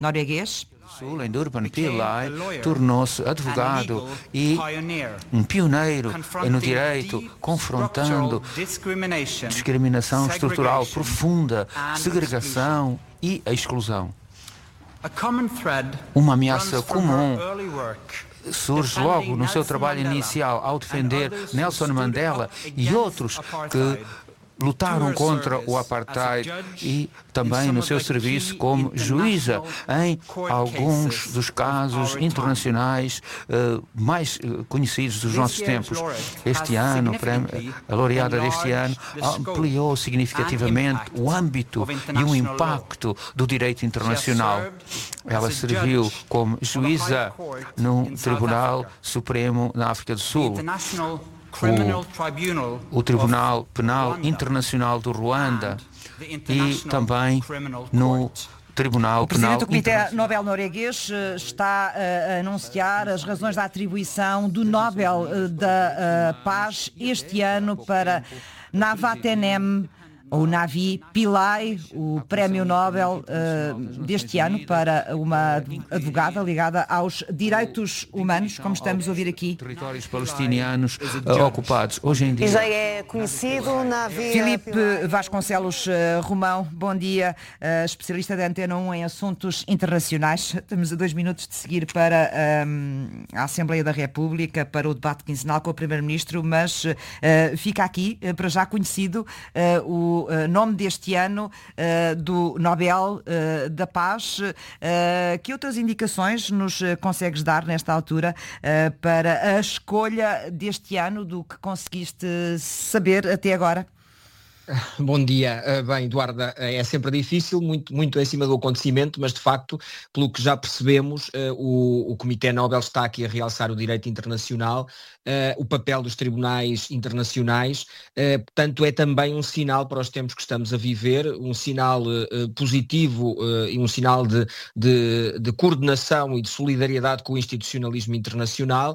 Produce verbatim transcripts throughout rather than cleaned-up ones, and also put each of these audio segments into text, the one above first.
norueguês. Sul, em Durban, Pillay tornou-se advogado e um pioneiro no direito, confrontando discriminação estrutural profunda, segregação e a exclusão. Uma ameaça comum surge logo no seu trabalho inicial ao defender Nelson Mandela e outros que lutaram contra o apartheid e também no seu serviço como juíza em alguns dos casos internacionais uh, mais uh, conhecidos dos nossos tempos. Este ano, a laureada deste ano ampliou significativamente o âmbito e o impacto do direito internacional. Ela serviu como juíza no Tribunal Supremo na África do Sul, O, o Tribunal Penal Internacional do Ruanda e também no Tribunal O Presidente Penal do Comitê Nobel norueguês está a anunciar as razões da atribuição do Nobel da Paz este ano para Navatenem, ou Navi Pillay, o Prémio Nobel uh, deste ano para uma advogada ligada aos direitos humanos, como estamos a ouvir aqui. Territórios palestinianos uh, ocupados. Hoje em dia. E já é conhecido Navi Filipe Vasconcelos uh, Romão, bom dia, uh, especialista da Antena um em assuntos internacionais. Estamos a dois minutos de seguir para um, a Assembleia da República, para o debate quinzenal com o Primeiro-Ministro, mas uh, fica aqui, uh, para já conhecido, uh, o Uh, nome deste ano uh, do Nobel uh, da Paz. Uh, que outras indicações nos uh, consegues dar nesta altura uh, para a escolha deste ano, do que conseguiste saber até agora? Bom dia. Bem, Eduarda, é sempre difícil, muito, muito em cima do acontecimento, mas de facto, pelo que já percebemos, o, o Comitê Nobel está aqui a realçar o direito internacional, o papel dos tribunais internacionais, portanto é também um sinal para os tempos que estamos a viver, um sinal positivo e um sinal de, de, de coordenação e de solidariedade com o institucionalismo internacional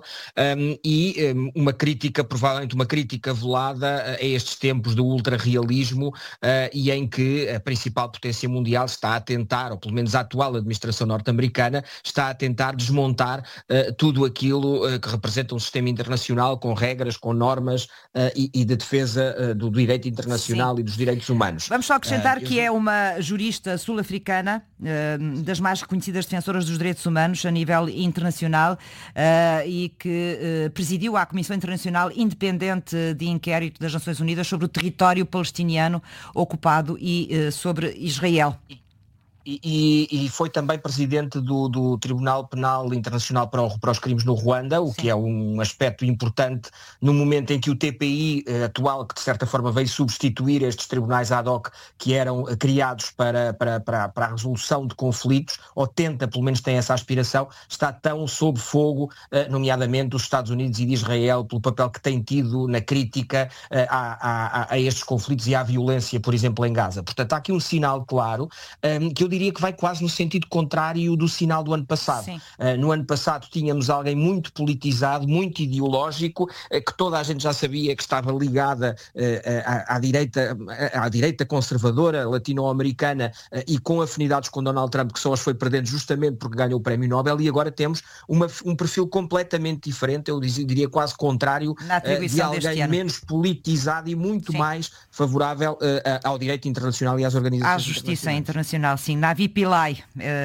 e uma crítica, provavelmente uma crítica velada a estes tempos do ultra-realismo Uh, e em que a principal potência mundial está a tentar, ou pelo menos a atual administração norte-americana, está a tentar desmontar uh, tudo aquilo uh, que representa um sistema internacional com regras, com normas uh, e, e de defesa uh, do direito internacional Sim. e dos direitos humanos. Vamos só acrescentar uh, que eu... é uma jurista sul-africana, uh, das mais reconhecidas defensoras dos direitos humanos a nível internacional uh, e que uh, presidiu a Comissão Internacional Independente de Inquérito das Nações Unidas sobre o território palestiniano ocupado e uh, sobre Israel. E, e, e foi também presidente do, do Tribunal Penal Internacional para, o, para os Crimes no Ruanda, o Sim. que é um aspecto importante no momento em que o T P I eh, atual, que de certa forma veio substituir estes tribunais ad hoc que eram eh, criados para, para, para, para a resolução de conflitos, ou tenta, pelo menos tem essa aspiração, está tão sob fogo, eh, nomeadamente dos Estados Unidos e de Israel, pelo papel que tem tido na crítica eh, a, a, a estes conflitos e à violência, por exemplo, em Gaza. Portanto, há aqui um sinal claro eh, que eu diria que vai quase no sentido contrário do sinal do ano passado. Uh, no ano passado tínhamos alguém muito politizado, muito ideológico, uh, que toda a gente já sabia que estava ligada uh, à, à, direita, à direita conservadora latino-americana uh, e com afinidades com Donald Trump, que só as foi perdendo justamente porque ganhou o Prémio Nobel, e agora temos uma, um perfil completamente diferente, eu diria quase contrário, uh, de alguém menos politizado e muito sim. mais favorável uh, ao direito internacional e às organizações à justiça internacional, sim. Navi Pillay,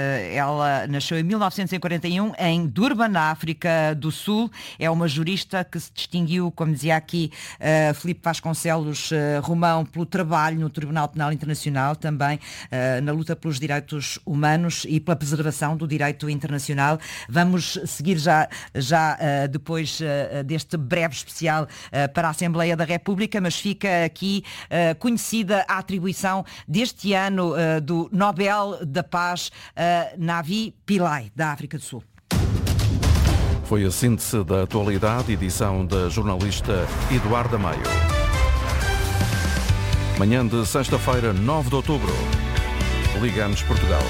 ela nasceu em mil novecentos e quarenta e um em Durban, na África do Sul. É uma jurista que se distinguiu, como dizia aqui uh, Filipe Vasconcelos uh, Romão, pelo trabalho no Tribunal Penal Internacional, também uh, na luta pelos direitos humanos e pela preservação do direito internacional. Vamos seguir já, já uh, depois uh, deste breve especial uh, para a Assembleia da República, mas fica aqui uh, conhecida a atribuição deste ano uh, do Nobel da Paz a Navi Pillay, da África do Sul. Foi a síntese da atualidade, edição da jornalista Eduarda Maio. Manhã de sexta-feira, nove de outubro. Ligamos Portugal.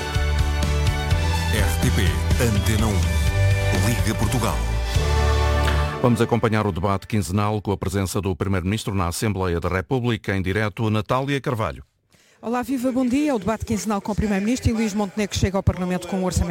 R T P Antena um. Liga Portugal. Vamos acompanhar o debate quinzenal com a presença do Primeiro-Ministro na Assembleia da República, em direto, Natália Carvalho. Olá, viva, bom dia. O debate quinzenal com o Primeiro-Ministro e Luís Montenegro chega ao Parlamento com um orçamento